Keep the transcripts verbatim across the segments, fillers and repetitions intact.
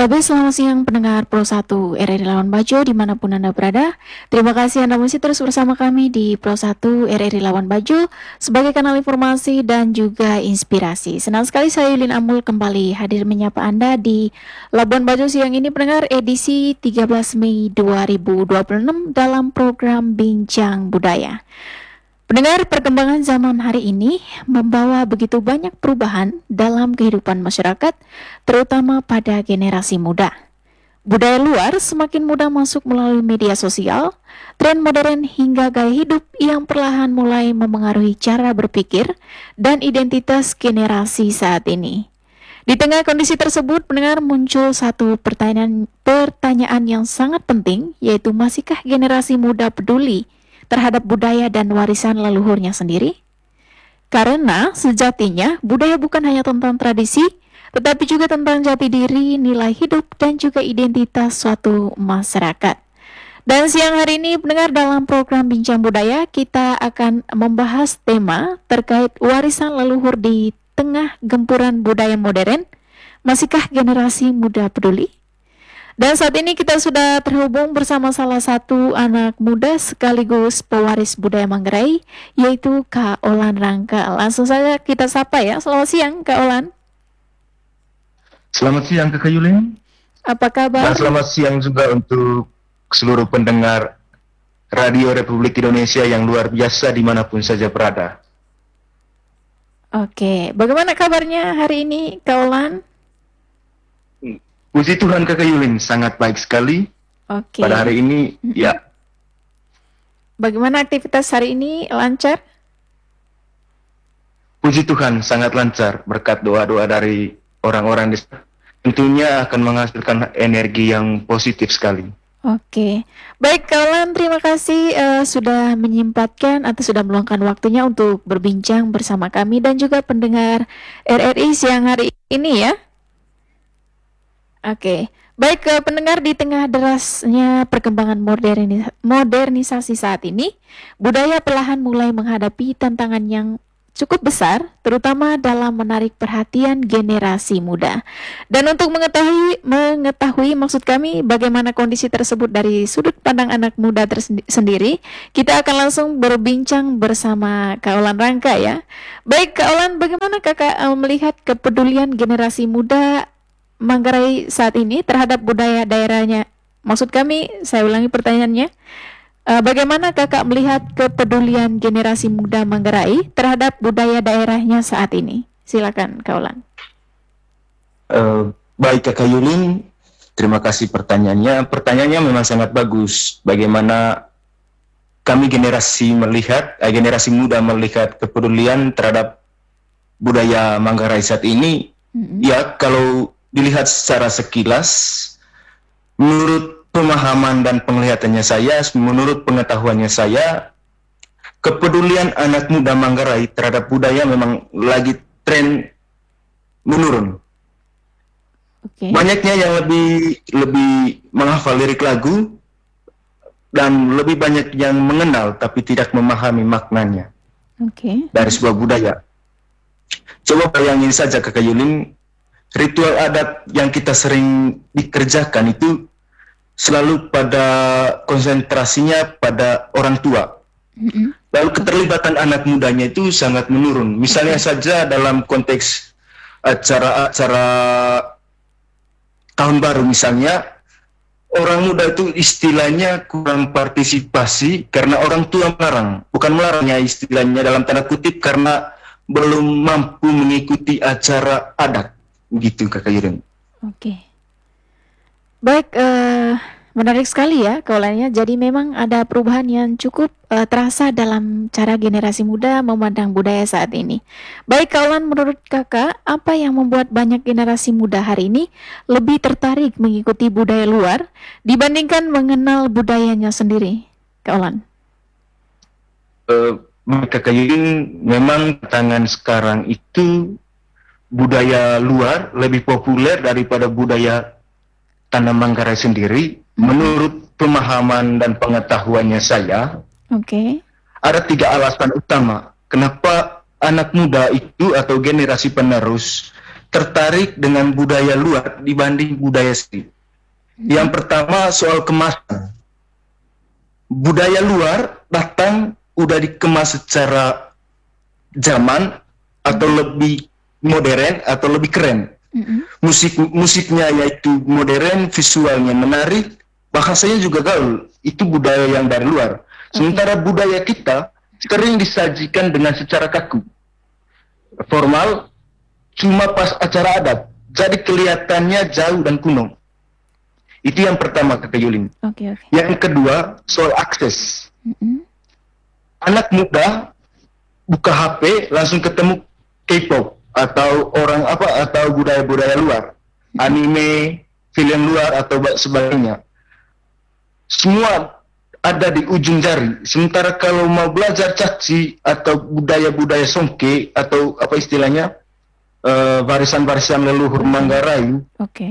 Babe, selamat siang pendengar Pro satu R R I Lawan Bajo dimanapun Anda berada. Terima kasih Anda masih terus bersama kami di Pro satu R R I Lawan Bajo sebagai kanal informasi dan juga inspirasi. Senang sekali saya Yulin Amul kembali hadir menyapa Anda di Labuan Bajo siang ini pendengar edisi tiga belas Mei dua ribu dua puluh enam dalam program Bincang Budaya. Pendengar, perkembangan zaman hari ini membawa begitu banyak perubahan dalam kehidupan masyarakat, terutama pada generasi muda. Budaya luar semakin mudah masuk melalui media sosial, tren modern hingga gaya hidup yang perlahan mulai memengaruhi cara berpikir dan identitas generasi saat ini. Di tengah kondisi tersebut, pendengar, muncul satu pertanyaan, pertanyaan yang sangat penting, yaitu masihkah generasi muda peduli terhadap budaya dan warisan leluhurnya sendiri? Karena sejatinya budaya bukan hanya tentang tradisi, tetapi juga tentang jati diri, nilai hidup, dan juga identitas suatu masyarakat. Dan siang hari ini pendengar, dalam program Bincang Budaya kita akan membahas tema terkait warisan leluhur di tengah gempuran budaya modern. Masihkah generasi muda peduli? Dan saat ini kita sudah terhubung bersama salah satu anak muda sekaligus pewaris budaya Manggarai, yaitu Kak Olan Rangka. Langsung saja kita sapa ya. Selamat siang Kak Olan. Selamat siang Kakak Yulin. Apa kabar? Dan selamat siang juga untuk seluruh pendengar Radio Republik Indonesia yang luar biasa dimanapun saja berada. Oke, bagaimana kabarnya hari ini Kak Olan? Puji Tuhan Kakak Yulin, sangat baik sekali. Oke. Pada hari ini, mm-hmm. ya. Bagaimana aktivitas hari ini, lancar? Puji Tuhan, sangat lancar. Berkat doa-doa dari orang-orang di sana, tentunya akan menghasilkan energi yang positif sekali. Oke. Baik, Kak Olan, terima kasih uh, sudah menyempatkan atau sudah meluangkan waktunya untuk berbincang bersama kami dan juga pendengar R R I siang hari ini ya. Oke, baik ke pendengar, di tengah derasnya perkembangan modernis- modernisasi saat ini, budaya perlahan mulai menghadapi tantangan yang cukup besar, terutama dalam menarik perhatian generasi muda. Dan untuk mengetahui, mengetahui maksud kami bagaimana kondisi tersebut dari sudut pandang anak muda tersendiri, kita akan langsung berbincang bersama Kak Olan Rangka ya. Baik Kak Olan, bagaimana Kakak uh, melihat kepedulian generasi muda Manggarai saat ini terhadap budaya daerahnya? Maksud kami, saya ulangi pertanyaannya, uh, bagaimana Kakak melihat kepedulian generasi muda Manggarai terhadap budaya daerahnya saat ini? Silakan Kak Olan. Uh, baik Kakak Yulin, terima kasih pertanyaannya. Pertanyaannya memang sangat bagus. Bagaimana kami generasi melihat, eh, generasi muda melihat kepedulian terhadap budaya Manggarai saat ini? Mm-hmm. Ya, kalau dilihat secara sekilas, menurut pemahaman dan penglihatannya saya, menurut pengetahuannya saya, kepedulian anak muda Manggarai terhadap budaya memang lagi tren menurun. Okay. Banyaknya yang lebih lebih menghafal lirik lagu dan lebih banyak yang mengenal tapi tidak memahami maknanya okay. dari sebuah budaya. Coba bayangin saja Kakak Yulin, ritual adat yang kita sering dikerjakan itu selalu pada konsentrasinya pada orang tua. Mm-hmm. Lalu keterlibatan anak mudanya itu sangat menurun. Misalnya okay. saja dalam konteks acara-acara tahun baru misalnya, orang muda itu istilahnya kurang partisipasi karena orang tua melarang. Bukan melarangnya istilahnya dalam tanda kutip, karena belum mampu mengikuti acara adat. Begitu Kakak Yulin. Oke. Baik, uh, menarik sekali ya kaulannya. Jadi memang ada perubahan yang cukup uh, terasa dalam cara generasi muda memandang budaya saat ini. Baik Kaulan, menurut Kakak, apa yang membuat banyak generasi muda hari ini lebih tertarik mengikuti budaya luar dibandingkan mengenal budayanya sendiri, Kaulan? Uh, Kakak Yulin, memang tantangan sekarang itu budaya luar lebih populer daripada budaya tanah Manggarai sendiri. Hmm. Menurut pemahaman dan pengetahuannya saya, okay. ada tiga alasan utama kenapa anak muda itu atau generasi penerus tertarik dengan budaya luar dibanding budaya sendiri. Yang pertama soal kemasan. Budaya luar datang udah dikemas secara zaman atau lebih modern atau lebih keren. Mm-mm. Musik musiknya yaitu modern, visualnya menarik, bahasanya juga gaul. Itu budaya yang dari luar. Sementara budaya kita sering disajikan dengan secara kaku, formal, cuma pas acara adat. Jadi kelihatannya jauh dan kuno. Itu yang pertama, Kakak Yulin. Oke, oke. Yang kedua, soal akses. Mm-mm. Anak muda buka H P langsung ketemu K-pop atau orang apa atau budaya-budaya luar, anime, film luar atau sebagainya. Semua ada di ujung jari. Sementara kalau mau belajar caci atau budaya-budaya songke atau apa istilahnya eh, barisan-barisan leluhur Manggarai, Oke.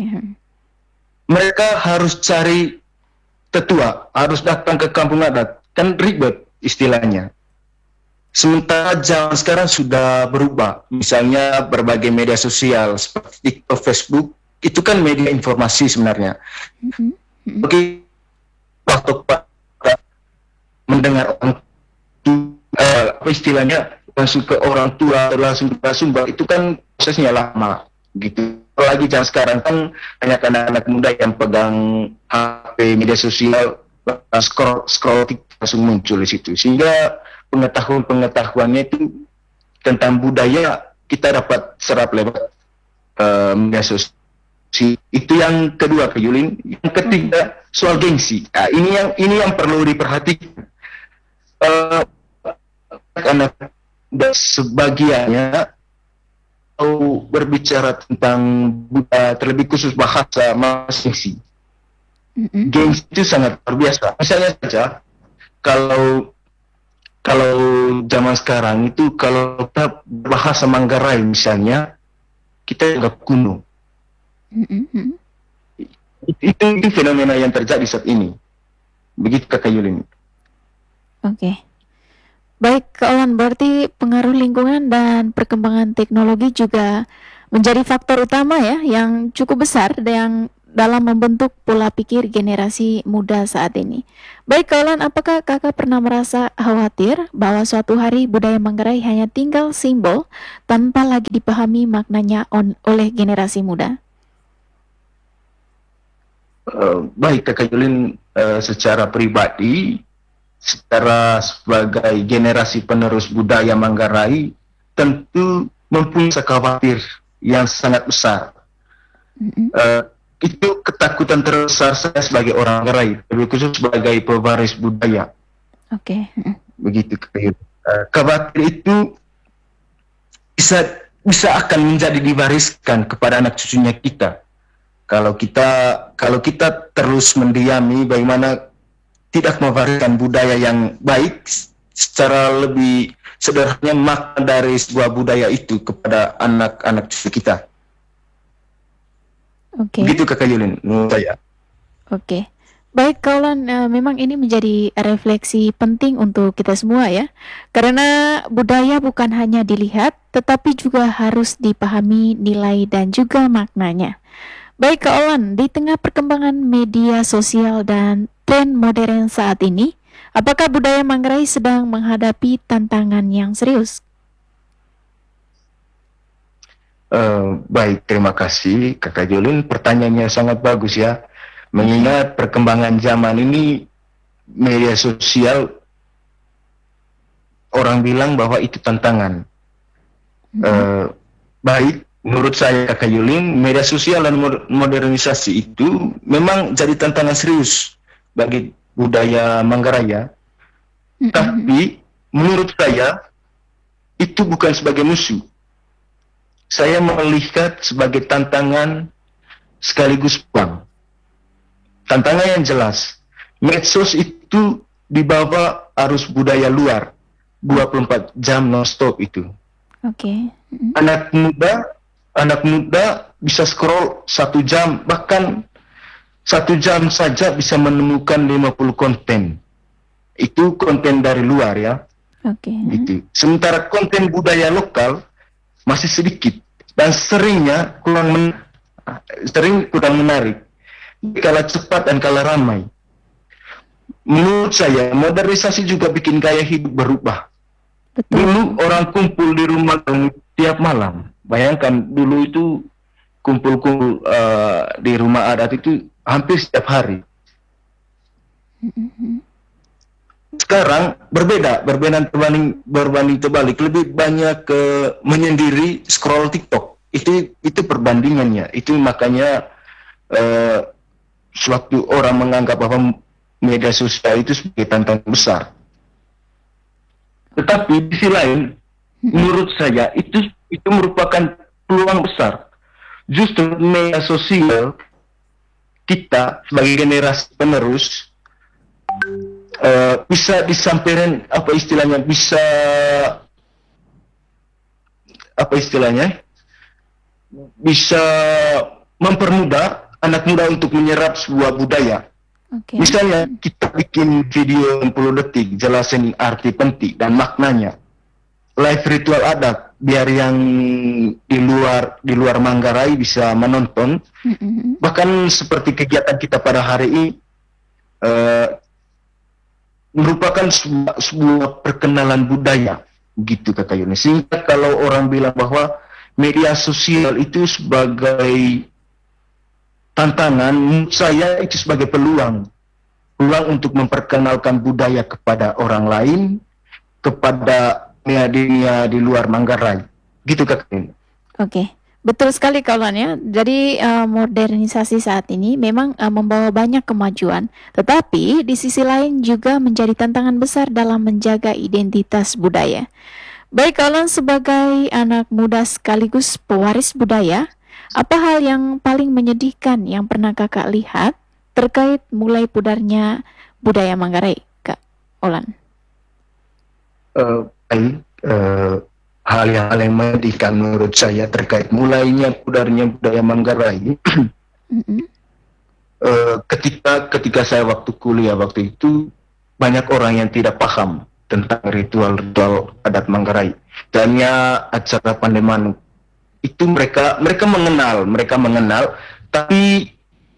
mereka harus cari tetua, harus datang ke kampung adat, kan ribet istilahnya. Sementara zaman sekarang sudah berubah, misalnya berbagai media sosial seperti TikTok, Facebook, itu kan media informasi sebenarnya. Mm-mm. Mm-mm. Oke, waktu mendengar orang tua, eh, apa istilahnya, langsung ke orang tua, langsung ke sumber, itu kan prosesnya lama, gitu. Apalagi zaman sekarang kan banyak anak-anak muda yang pegang H P, media sosial, scroll, scroll langsung muncul di situ, sehingga pengetahuan-pengetahuannya itu tentang budaya kita dapat serap lewat uh, media sosial. Itu yang kedua, Kak Yulin. Yang ketiga soal gengsi. Nah, ini yang ini yang perlu diperhatikan. Uh, karena sebagiannya mau berbicara tentang budaya, terlebih khusus bahasa, masing-masing. Mm-mm. Gengsi itu sangat luar biasa. Misalnya saja, kalau kalau zaman sekarang itu kalau kita bahasa Manggarai misalnya, kita anggap kuno. Mm-mm. Itu, itu fenomena yang terjadi saat ini. Begitu, Kakak Yulin. Oke. Baik, Kak Olan, berarti pengaruh lingkungan dan perkembangan teknologi juga menjadi faktor utama ya yang cukup besar yang dalam membentuk pola pikir generasi muda saat ini. Baik, Kak Olan, apakah Kakak pernah merasa khawatir bahwa suatu hari budaya Manggarai hanya tinggal simbol tanpa lagi dipahami maknanya on- oleh generasi muda? Uh, baik, Kakak Yulin, uh, secara pribadi, secara sebagai generasi penerus budaya Manggarai, tentu mempunyai khawatir yang sangat besar. Mm-mm. Uh, itu ketakutan terbesar saya sebagai orang Manggarai, lebih khusus sebagai pewaris budaya. Oke. Mm-mm. Begitu, Kakak. Uh, khawatir itu bisa bisa akan menjadi diwariskan kepada anak cucunya kita. Kalau kita kalau kita terus mendiami bagaimana tidak mewariskan budaya yang baik, secara lebih sederhana makna dari sebuah budaya itu kepada anak-anak cucu kita. Oke. Begitu, Kakak Yulin, menurut saya. Oke. Baik, Kak Olan, eh, memang ini menjadi refleksi penting untuk kita semua ya. Karena budaya bukan hanya dilihat, tetapi juga harus dipahami nilai dan juga maknanya. Baik, Kak Olan, di tengah perkembangan media sosial dan tren modern saat ini, apakah budaya Manggarai sedang menghadapi tantangan yang serius? Uh, baik, terima kasih, Kakak Yulin. Pertanyaannya sangat bagus ya. Mengingat perkembangan zaman ini, media sosial, orang bilang bahwa itu tantangan. Mm-mm. Uh, baik, menurut saya, Kakak Yulin, media sosial dan modernisasi itu memang jadi tantangan serius bagi budaya Manggarai ya. Mm-mm. Tapi menurut saya itu bukan sebagai musuh. Saya melihat sebagai tantangan sekaligus peluang. Tantangan yang jelas. Medsos itu dibawa arus budaya luar dua puluh empat jam non-stop itu. Oke. Mm-mm. Anak muda, anak muda bisa scroll satu jam, bahkan satu jam saja bisa menemukan lima puluh konten. Itu konten dari luar ya. Oke. Gitu. Sementara konten budaya lokal masih sedikit. dan seringnya kurang men- sering kurang menarik, kalah cepat dan kalah ramai. Menurut saya, modernisasi juga bikin gaya hidup berubah. Betul. Dulu orang kumpul di rumah tiap malam. Bayangkan dulu itu kumpul-kumpul uh, di rumah adat itu hampir setiap hari. Sekarang berbeda, berbeda terbanding berbanding terbalik, lebih banyak ke menyendiri scroll TikTok. Itu itu perbandingannya. Itu makanya uh, suatu orang menganggap bahwa media sosial itu sebagai tantangan besar. Tetapi di sisi lain, menurut saya itu itu merupakan peluang besar. Justru media sosial kita sebagai generasi penerus uh, bisa disampaikan apa istilahnya bisa apa istilahnya bisa mempermudah anak muda untuk menyerap sebuah budaya. Okay. Misalnya kita bikin video enam puluh detik jelasin arti penting dan maknanya. Live ritual adat biar yang di luar di luar Manggarai bisa menonton. Mm-hmm. Bahkan seperti kegiatan kita pada hari ini uh, merupakan sebuah, sebuah perkenalan budaya gitu Kakak Yuni. Sehingga kalau orang bilang bahwa media sosial itu sebagai tantangan, menurut saya itu sebagai peluang. Peluang untuk memperkenalkan budaya kepada orang lain, kepada dunia di luar Manggarai. Gitu Kak. Oke, okay. Betul sekali kawannya. Jadi uh, modernisasi saat ini memang uh, membawa banyak kemajuan, tetapi di sisi lain juga menjadi tantangan besar dalam menjaga identitas budaya. Baik kawan, sebagai anak muda sekaligus pewaris budaya, apa hal yang paling menyedihkan yang pernah kakak lihat terkait mulai pudarnya budaya Manggarai, Kak Olan? Uh, uh, hal yang paling menyedihkan menurut saya terkait mulainya pudarnya budaya Manggarai. Mm-hmm. uh, ketika ketika saya waktu kuliah waktu itu banyak orang yang tidak paham tentang ritual-ritual adat Manggarai. Dannya acara Pandemanu itu mereka mereka mengenal mereka mengenal tapi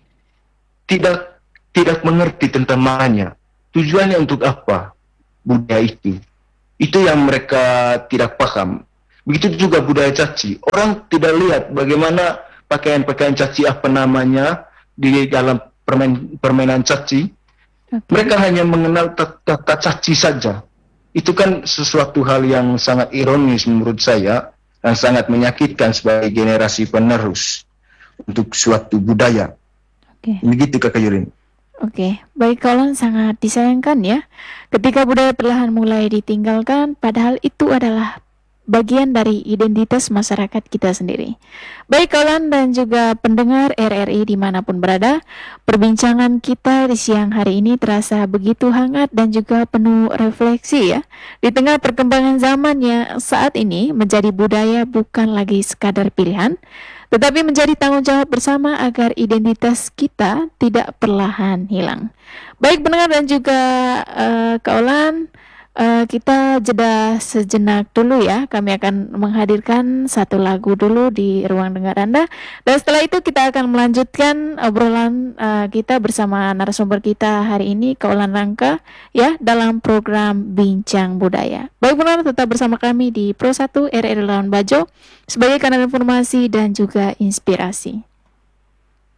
tidak tidak mengerti tentang maknanya, tujuannya untuk apa budaya itu itu yang mereka tidak paham. Begitu juga budaya caci, orang tidak lihat bagaimana pakaian-pakaian caci apa namanya di dalam permain, permainan caci. Okay. Mereka hanya mengenal kata caci saja. Itu kan sesuatu hal yang sangat ironis menurut saya dan sangat menyakitkan sebagai generasi penerus untuk suatu budaya. Oke. Begitu Kakak Yurin. Oke, baik kawan, sangat disayangkan ya ketika budaya perlahan mulai ditinggalkan, padahal itu adalah bagian dari identitas masyarakat kita sendiri. Baik kawan dan juga pendengar R R I dimanapun berada, perbincangan kita di siang hari ini terasa begitu hangat dan juga penuh refleksi ya. Di tengah perkembangan zaman yang saat ini menjadi budaya bukan lagi sekadar pilihan, tetapi menjadi tanggung jawab bersama agar identitas kita tidak perlahan hilang. Baik pendengar dan juga uh, kawan, uh, kita jeda sejenak dulu ya. Kami akan menghadirkan satu lagu dulu di ruang dengar Anda. Dan setelah itu kita akan melanjutkan obrolan uh, kita bersama narasumber kita hari ini, Kaulan Rangka, ya, dalam program Bincang Budaya. Baik pendengar, tetap bersama kami di Pro satu R R I Labuan Bajo sebagai kanal informasi dan juga inspirasi.